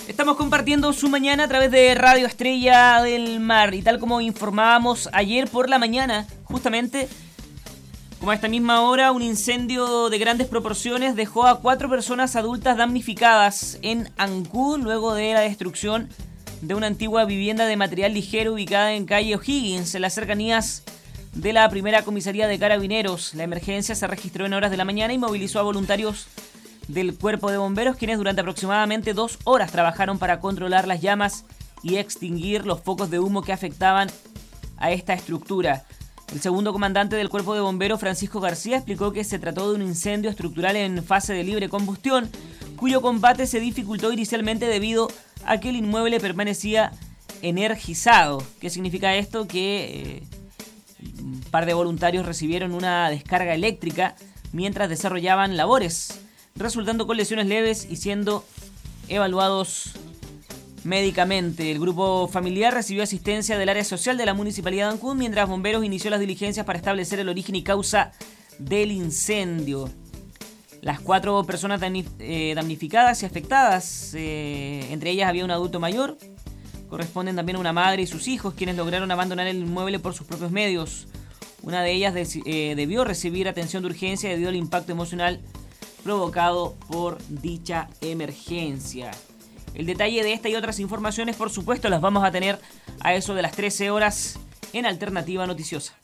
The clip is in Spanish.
Estamos compartiendo su mañana a través de Radio Estrella del Mar. Y tal como informábamos ayer por la mañana, justamente, como a esta misma hora, un incendio de grandes proporciones dejó a 4 personas adultas damnificadas en Ancud luego de la destrucción de una antigua vivienda de material ligero ubicada en calle O'Higgins, en las cercanías de la primera comisaría de Carabineros. La emergencia se registró en horas de la mañana y movilizó a voluntarios del Cuerpo de Bomberos, quienes durante aproximadamente 2 horas trabajaron para controlar las llamas y extinguir los focos de humo que afectaban a esta estructura. El segundo comandante del Cuerpo de Bomberos, Francisco García, explicó que se trató de un incendio estructural en fase de libre combustión, cuyo combate se dificultó inicialmente debido a que el inmueble permanecía energizado. ¿Qué significa esto? Que un par de voluntarios recibieron una descarga eléctrica mientras desarrollaban labores, resultando con lesiones leves y siendo evaluados médicamente. El grupo familiar recibió asistencia del área social de la Municipalidad de Ancud, mientras Bomberos inició las diligencias para establecer el origen y causa del incendio. Las 4 personas damnificadas y afectadas, entre ellas había un adulto mayor, corresponden también a una madre y sus hijos, quienes lograron abandonar el inmueble por sus propios medios. Una de ellas debió recibir atención de urgencia debido al impacto emocional provocado por dicha emergencia. El detalle de esta y otras informaciones, por supuesto, las vamos a tener a eso de las 13 horas en Alternativa Noticiosa.